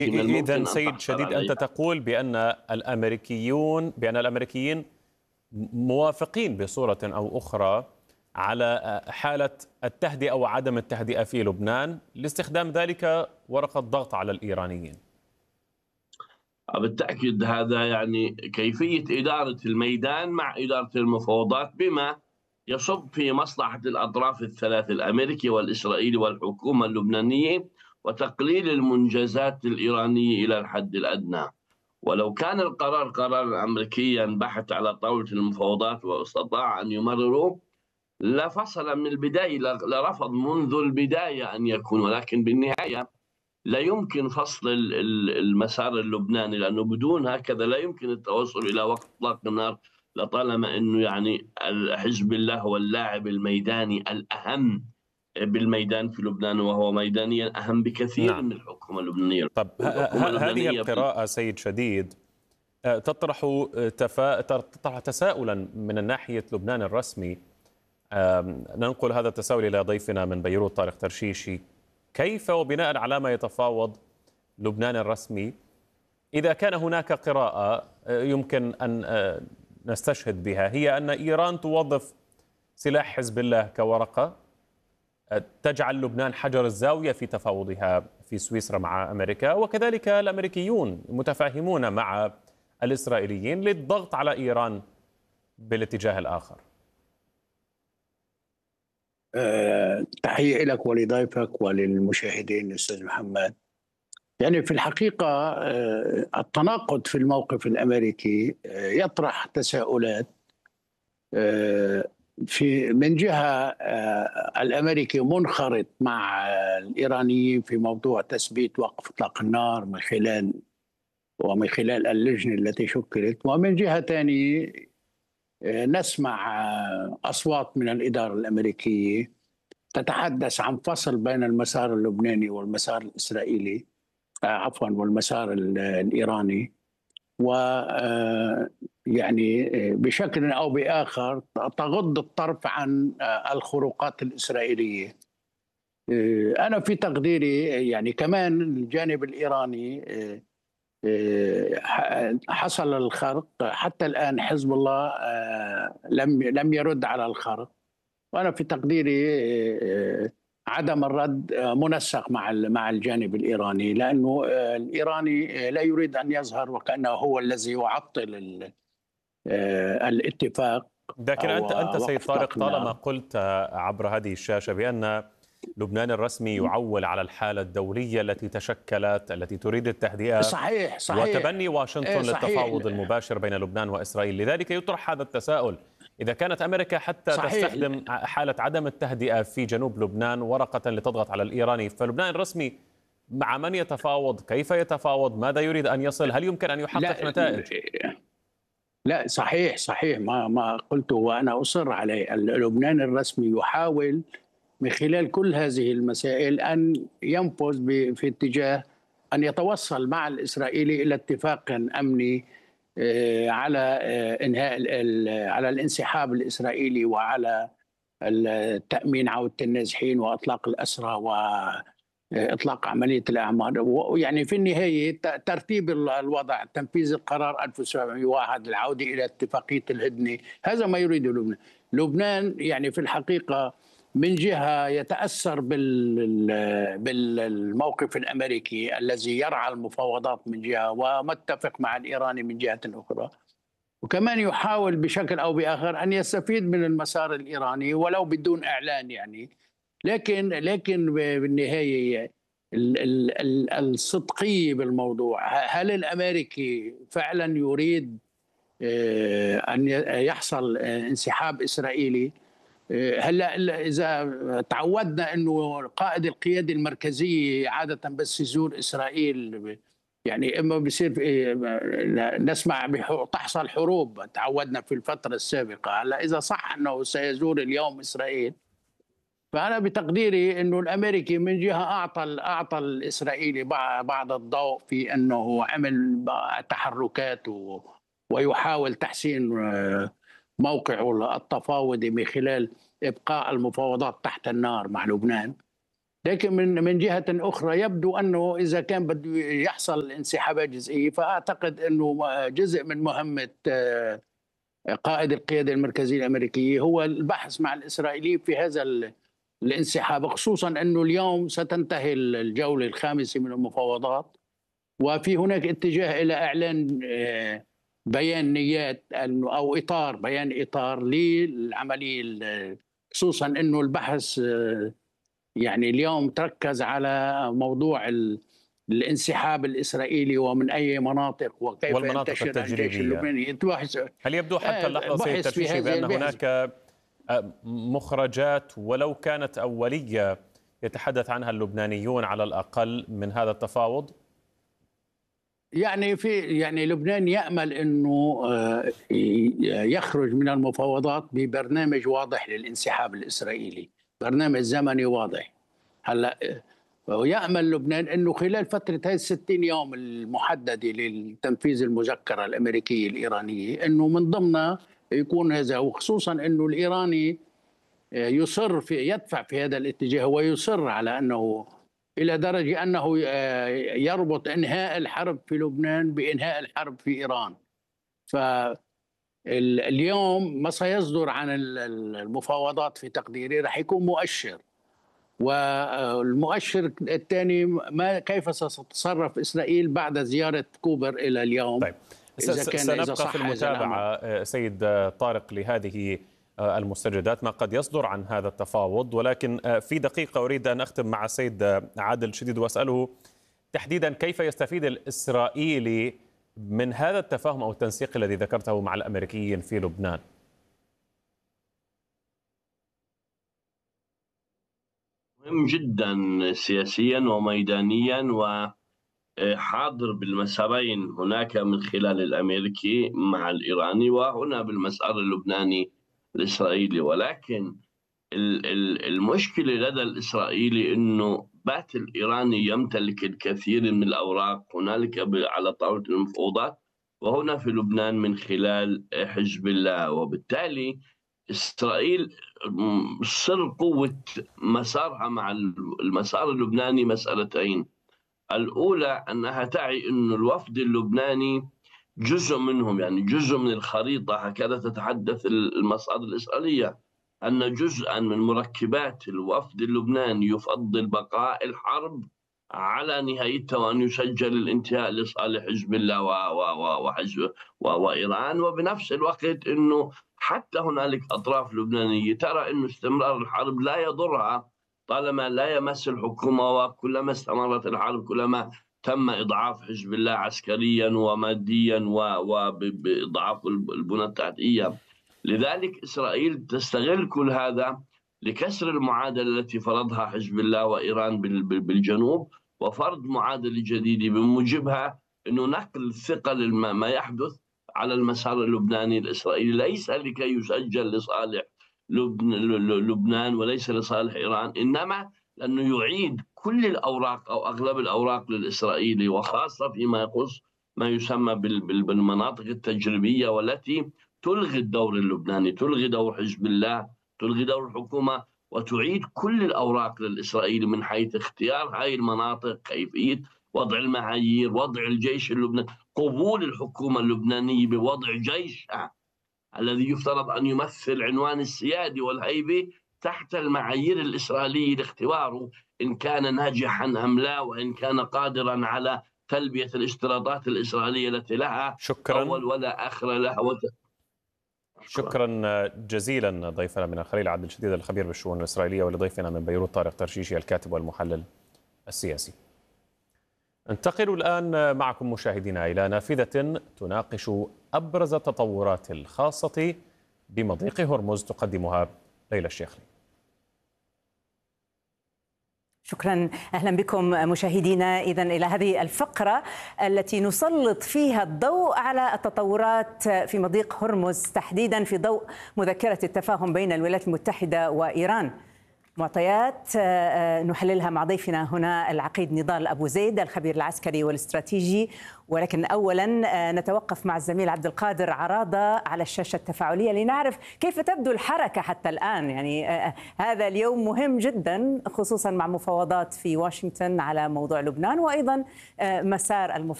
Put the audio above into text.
من إذن الممكن أن سيد تحصل شديد، أنت عليها. تقول بأن الأمريكيين موافقين بصورة أو أخرى على حالة التهدئة وعدم التهدئة في لبنان لاستخدام ذلك ورقة ضغط على الإيرانيين. بالتأكيد هذا يعني كيفية إدارة الميدان مع إدارة المفاوضات بما يصب في مصلحة الأطراف الثلاث، الأمريكي والإسرائيلي والحكومة اللبنانية، وتقليل المنجزات الإيرانية إلى الحد الأدنى. ولو كان القرار قرارا أمريكيا بحث على طاولة المفاوضات واستطاع أن يمرره لفصل من البداية، لرفض منذ البداية أن يكون. ولكن بالنهاية لا يمكن فصل المسار اللبناني، لأنه بدون هكذا لا يمكن التوصل إلى وقت إطلاق النار، لطالما أنه يعني حزب الله هو اللاعب الميداني الأهم بالميدان في لبنان، وهو ميدانيا أهم بكثير نعم. من الحكومة اللبنانية. طب والحكومة هذه اللبنانية القراءة سيد شديد تطرح تساؤلا من الناحية لبنان الرسمي. ننقل هذا التساؤل إلى ضيفنا من بيروت طارق ترشيشي. كيف وبناء على ما يتفاوض لبنان الرسمي إذا كان هناك قراءة يمكن أن نستشهد بها، هي أن إيران توظف سلاح حزب الله كورقة تجعل لبنان حجر الزاوية في تفاوضها في سويسرا مع أمريكا، وكذلك الأمريكيون متفاهمون مع الإسرائيليين للضغط على إيران بالاتجاه الآخر؟ تحية لك ولضيفك وللمشاهدين أستاذ محمد. يعني في الحقيقة التناقض في الموقف الأمريكي يطرح تساؤلات. من جهة الأمريكي منخرط مع الإيرانيين في موضوع تثبيت وقف إطلاق النار ومن خلال اللجنة التي شكلت، ومن جهة ثانية نسمع أصوات من الإدارة الأمريكية تتحدث عن فصل بين المسار اللبناني والمسار الإسرائيلي، عفوا والمسار الإيراني، و يعني بشكل أو بآخر تغض الطرف عن الخروقات الإسرائيلية. أنا في تقديري يعني كمان الجانب الإيراني حصل الخرق. حتى الآن حزب الله لم يرد على الخرق، وأنا في تقديري عدم الرد منسق مع الجانب الإيراني، لأنه الإيراني لا يريد أن يظهر وكأنه هو الذي يعطل الاتفاق. لكن أنت سيد طارق طالما النار. قلت عبر هذه الشاشة بأن لبنان الرسمي يعول على الحالة الدولية التي تشكلت، التي تريد التهدئة صحيح وتبني واشنطن صحيح. للتفاوض المباشر بين لبنان وإسرائيل، لذلك يطرح هذا التساؤل: إذا كانت أمريكا حتى صحيح. تستخدم حالة عدم التهدئة في جنوب لبنان ورقة لتضغط على الإيراني، فلبنان الرسمي مع من يتفاوض؟ كيف يتفاوض؟ ماذا يريد أن يصل؟ هل يمكن أن يحقق نتائج؟ لا صحيح ما قلته وأنا أصر عليه. لبنان الرسمي يحاول من خلال كل هذه المسائل أن ينفذ في اتجاه أن يتوصل مع الإسرائيلي إلى اتفاق أمني على إنهاء على الانسحاب الإسرائيلي وعلى التأمين عودة النازحين وإطلاق الأسرى وإطلاق عملية الأعمار. يعني في النهاية ترتيب الوضع، تنفيذ القرار 1701 العودة إلى اتفاقية الهدنة، هذا ما يريده لبنان. لبنان يعني في الحقيقة من جهة يتأثر بالموقف الأمريكي الذي يرعى المفاوضات من جهة ومتفق مع الإيراني من جهة أخرى، وكمان يحاول بشكل أو بآخر أن يستفيد من المسار الإيراني ولو بدون إعلان يعني. لكن بالنهاية الصدقية بالموضوع، هل الأمريكي فعلا يريد أن يحصل انسحاب إسرائيلي؟ هلا إذا تعودنا أنه قائد القيادة المركزية عادة بس يزور إسرائيل، يعني إما بصير نسمع تحصل حروب، تعودنا في الفترة السابقة. هلا إذا صح أنه سيزور اليوم إسرائيل، فأنا بتقديري أنه الأمريكي من جهة أعطى الإسرائيلي بعض الضوء في أنه عمل تحركات ويحاول تحسين موقعه التفاوضي من خلال إبقاء المفاوضات تحت النار مع لبنان. لكن من جهة أخرى يبدو أنه إذا كان بده يحصل انسحابات جزئية، فأعتقد أنه جزء من مهمة قائد القيادة المركزية الأمريكية هو البحث مع الإسرائيليين في هذا الانسحاب، خصوصا أنه اليوم ستنتهي الجولة الخامسة من المفاوضات، وفي هناك اتجاه إلى إعلان بيان نيات أو بيان إطار للعملية، خصوصا أنه البحث يعني اليوم تركز على موضوع الانسحاب الإسرائيلي ومن أي مناطق وكيف والمناطق ينتشر الجيش اللبناني. هل يبدو حتى اللحظة سيد الترشيشي بأن هناك مخرجات ولو كانت أولية يتحدث عنها اللبنانيون على الأقل من هذا التفاوض؟ يعني لبنان يأمل أنه يخرج من المفاوضات ببرنامج واضح للانسحاب الإسرائيلي، برنامج زمني واضح. هلا ويأمل لبنان أنه خلال فترة هذه 60 يوم المحددة للتنفيذ المذكرة الأمريكية الإيرانية أنه من ضمنها يكون هذا، وخصوصا أنه الإيراني يدفع في هذا الاتجاه ويصر على أنه إلى درجة أنه يربط إنهاء الحرب في لبنان بإنهاء الحرب في إيران. فاليوم ما سيصدر عن المفاوضات في تقديري رح يكون مؤشر، والمؤشر الثاني كيف ستتصرف إسرائيل بعد زيارة كوبر إلى اليوم. طيب سنبقى في المتابعة سيد طارق لهذه المستجدات ما قد يصدر عن هذا التفاوض، ولكن في دقيقة أريد أن أختم مع السيد عادل شديد وأسأله تحديدا كيف يستفيد الإسرائيلي من هذا التفاهم أو التنسيق الذي ذكرته مع الأمريكيين في لبنان. مهم جدا سياسيا وميدانيا وحاضر بالمسارين، هناك من خلال الأمريكي مع الإيراني وهنا بالمسار اللبناني الإسرائيلي. ولكن المشكلة لدى الإسرائيلي أنه بات الإيراني يمتلك الكثير من الأوراق هنالك على طاولة المفاوضات وهنا في لبنان من خلال حزب الله، وبالتالي إسرائيل سر قوة مسارها مع المسار اللبناني مسألتين. الأولى أنها تعي أن الوفد اللبناني جزء منهم، يعني جزء من الخريطة، هكذا تتحدث المصادر الإسرائيلية، أن جزءا من مركبات الوفد اللبناني يفضل بقاء الحرب على نهايتها وأن يسجل الانتهاء لصالح حزب الله وإيران. وبنفس الوقت أنه حتى هنالك أطراف لبنانية ترى أن استمرار الحرب لا يضرها طالما لا يمس الحكومة، وكلما استمرت الحرب كلما تم إضعاف حزب الله عسكريا وماديا وبإضعاف البنى التحتية. لذلك إسرائيل تستغل كل هذا لكسر المعادلة التي فرضها حزب الله وإيران بالجنوب، وفرض معادلة جديدة بموجبها أنه نقل الثقل ما يحدث على المسار اللبناني الإسرائيلي ليس لكي يسجل لصالح لبنان وليس لصالح إيران، إنما لأنه يعيد كل الأوراق أو أغلب الأوراق للإسرائيلي، وخاصة فيما يخص ما يسمى بالمناطق التجريبية والتي تلغي الدور اللبناني، تلغي دور حزب الله، تلغي دور الحكومة، وتعيد كل الأوراق للإسرائيلي من حيث اختيار هاي المناطق، كيفية وضع المعايير، وضع الجيش اللبناني، قبول الحكومة اللبنانية بوضع جيشها الذي يفترض أن يمثل عنوان السيادة والهيبة تحت المعايير الإسرائيلية لاختباره إن كان ناجحا أم لا، وإن كان قادرا على تلبية الاشتراطات الإسرائيلية التي لها أول ولا آخر لها. شكرا جزيلا ضيفنا من الخليل عادل شديد الخبير بالشؤون الإسرائيلية، ولضيفنا من بيروت طارق ترشيشي الكاتب والمحلل السياسي. انتقل الآن معكم مشاهدينا إلى نافذة تناقش أبرز التطورات الخاصة بمضيق هرمز تقدمها ليلى الشيخلي. شكرا، أهلا بكم مشاهدينا. إذن إلى هذه الفقرة التي نسلط فيها الضوء على التطورات في مضيق هرمز، تحديدا في ضوء مذكرة التفاهم بين الولايات المتحدة وإيران. معطيات نحللها مع ضيفنا هنا العقيد نضال أبو زيد الخبير العسكري والاستراتيجي. ولكن أولا نتوقف مع الزميل عبد القادر عراضة على الشاشة التفاعلية لنعرف كيف تبدو الحركة حتى الآن. يعني هذا اليوم مهم جدا خصوصا مع مفاوضات في واشنطن على موضوع لبنان وأيضا مسار المفاوضات